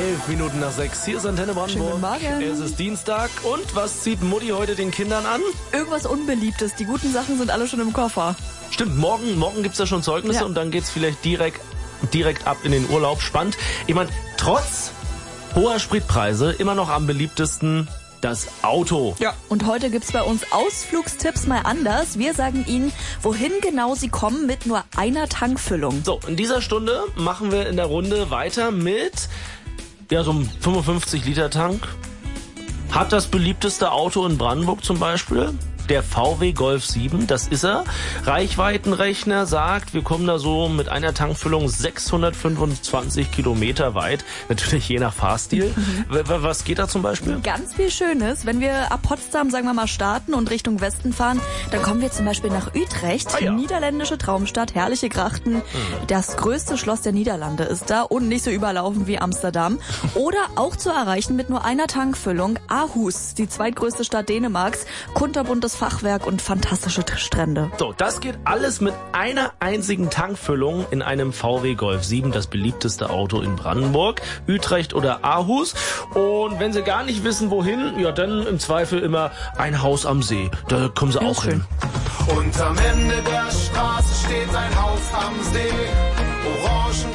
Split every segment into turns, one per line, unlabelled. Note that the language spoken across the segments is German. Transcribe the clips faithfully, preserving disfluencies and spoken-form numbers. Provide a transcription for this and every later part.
Elf Minuten nach sechs. Hier ist Antenne Brandenburg.
Schönen Morgen.
Es ist Dienstag. Und was zieht Mutti heute den Kindern an?
Irgendwas Unbeliebtes. Die guten Sachen sind alle schon im Koffer.
Stimmt, morgen, morgen gibt's ja schon Zeugnisse
Ja.
und dann geht's vielleicht direkt, direkt ab in den Urlaub. Spannend. Ich meine, trotz hoher Spritpreise immer noch am beliebtesten das Auto.
Ja. Und heute gibt's bei uns Ausflugstipps mal anders. Wir sagen Ihnen, wohin genau Sie kommen mit nur einer Tankfüllung.
So, in dieser Stunde machen wir in der Runde weiter mit ja, so einem fünfundfünfzig Liter Tank. Hat das beliebteste Auto in Brandenburg zum Beispiel der V W Golf sieben, das ist er. Reichweitenrechner sagt, wir kommen da so mit einer Tankfüllung sechshundertfünfundzwanzig Kilometer weit. Natürlich je nach Fahrstil. W- Was geht da zum Beispiel?
Ganz viel Schönes. Wenn wir ab Potsdam, sagen wir mal, starten und Richtung Westen fahren, dann kommen wir zum Beispiel nach Utrecht.
Ah ja.
Niederländische Traumstadt, herrliche Grachten. Mhm. Das größte Schloss der Niederlande ist da und nicht so überlaufen wie Amsterdam. Oder auch zu erreichen mit nur einer Tankfüllung Aarhus, die zweitgrößte Stadt Dänemarks. Kunterbuntes Fachwerk und fantastische Strände.
So, das geht alles mit einer einzigen Tankfüllung in einem V W Golf sieben, das beliebteste Auto in Brandenburg, Utrecht oder Aarhus. Und wenn Sie gar nicht wissen, wohin, ja, dann im Zweifel immer ein Haus am See. Da kommen Sie
Ja,
auch
schön.
hin.
Und am Ende der Straße steht ein Haus am See.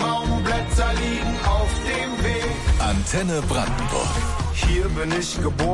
Orangenbaumblätter liegen auf dem Weg.
Antenne Brandenburg.
Hier bin ich geboren.